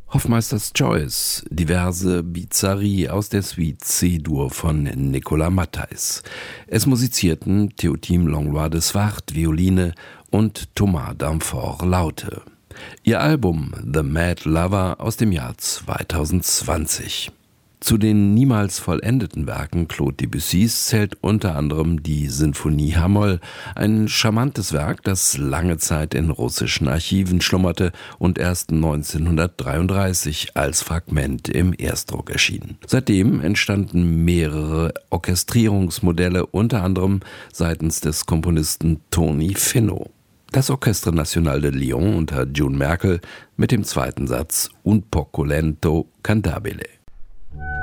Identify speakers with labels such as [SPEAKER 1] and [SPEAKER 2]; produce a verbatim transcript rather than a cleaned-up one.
[SPEAKER 1] Hofmeisters Choice, diverse Bizarrie aus der Suite C-Dur von Nicolas Matthijs. Es musizierten Théotime Langlois de Swart, Violine und Thomas Danforth, Laute. Ihr Album The Mad Lover aus dem Jahr zweitausendzwanzig. Zu den niemals vollendeten Werken Claude Debussys zählt unter anderem die Sinfonie H-Moll, ein charmantes Werk, das lange Zeit in russischen Archiven schlummerte und erst neunzehnhundertdreiunddreißig als Fragment im Erstdruck erschien. Seitdem entstanden mehrere Orchestrierungsmodelle, unter anderem seitens des Komponisten Tony Finau. Das Orchestre National de Lyon unter June Merkel mit dem zweiten Satz Un poco lento cantabile.